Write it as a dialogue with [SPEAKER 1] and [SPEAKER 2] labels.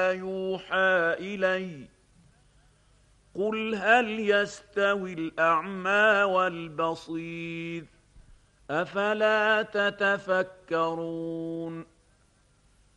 [SPEAKER 1] ما يوحى إلي قل هل يستوي الأعمى والبصير أفلا تتفكرون